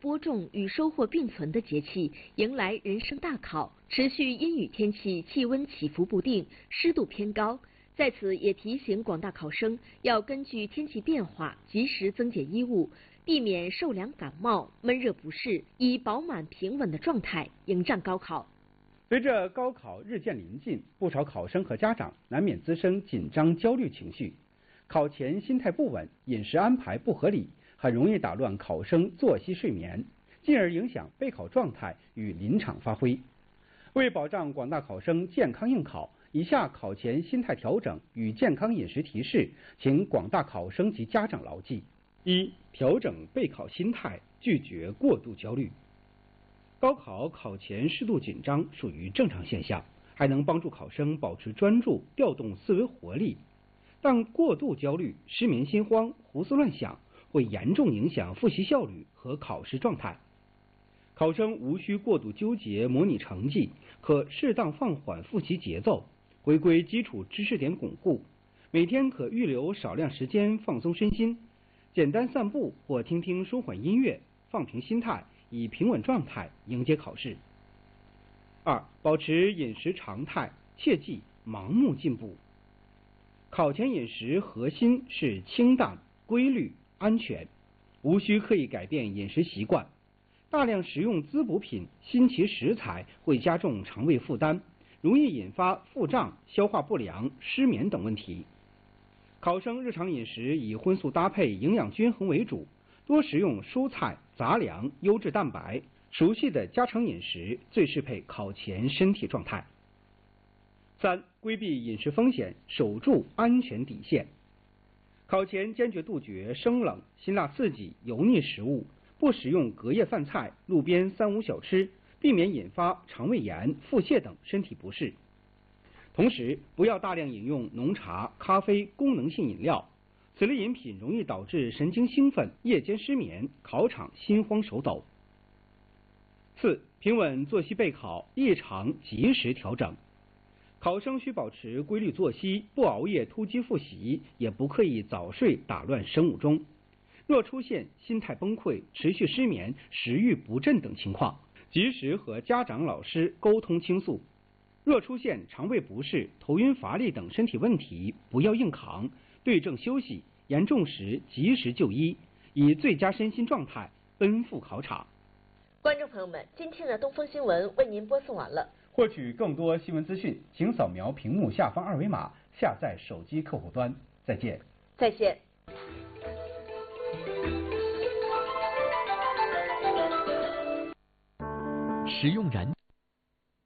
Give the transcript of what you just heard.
播种与收获并存的节气，迎来人生大考。持续阴雨天气，气温起伏不定，湿度偏高。在此也提醒广大考生要根据天气变化及时增减衣物，避免受凉感冒、闷热不适，以饱满平稳的状态迎战高考。 随着高考日渐临近，不少考生和家长难免滋生紧张、焦虑情绪。考前心态不稳，饮食安排不合理，很容易打乱考生作息睡眠，进而影响备考状态与临场发挥。为保障广大考生健康应考，以下考前心态调整与健康饮食提示，请广大考生及家长牢记：一、调整备考心态，拒绝过度焦虑。高考考前适度紧张属于正常现象，还能帮助考生保持专注，调动思维活力。但过度焦虑、失眠心慌、胡思乱想，会严重影响复习效率和考试状态。考生无需过度纠结模拟成绩，可适当放缓复习节奏，回归基础知识点巩固。每天可预留少量时间放松身心，简单散步或听听舒缓音乐，放平心态，以平稳状态迎接考试。二、保持饮食常态，切忌盲目进步。考前饮食核心是清淡、规律、安全，无需刻意改变饮食习惯。大量食用滋补品、新奇食材会加重肠胃负担，容易引发腹胀、消化不良、失眠等问题。考生日常饮食以荤素搭配、营养均衡为主，多食用蔬菜、杂粮、优质蛋白，熟悉的家常饮食最适配考前身体状态。三、规避饮食风险，守住安全底线。考前坚决杜绝生冷、辛辣刺激、油腻食物，不食用隔夜饭菜、路边三无小吃，避免引发肠胃炎、腹泻等身体不适。同时，不要大量饮用浓茶、咖啡、功能性饮料，此类饮品容易导致神经兴奋、夜间失眠、考场心慌手抖。四、平稳作息备考，异常及时调整。考生需保持规律作息，不熬夜突击复习，也不刻意早睡打乱生物钟。若出现心态崩溃、持续失眠、食欲不振等情况，及时和家长、老师沟通倾诉。若出现肠胃不适、头晕乏力等身体问题，不要硬扛，对症休息，严重时及时就医，以最佳身心状态奔赴考场。 观众朋友们，今天的东风新闻为您播送完了。 获取更多新闻资讯，请扫描屏幕下方二维码，下载手机客户端。再见。 再见。 食用燃